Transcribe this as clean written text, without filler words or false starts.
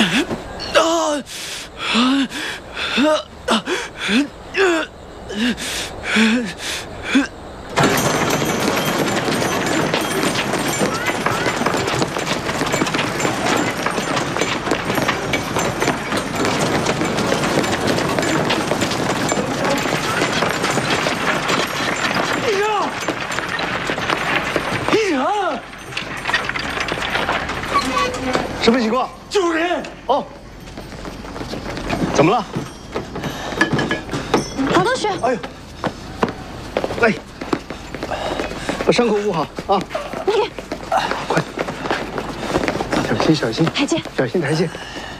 什么情况？ 救人！ 哦，怎么了？ 好多血！ 哎呦，来，把伤口捂好啊！ 你给， 快，小心小心， 台阶， 小心台阶。